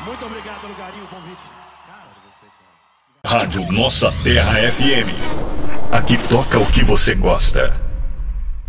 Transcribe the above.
Muito obrigado pelo carinho, o convite. Rádio Nossa Terra FM. Aqui toca o que você gosta.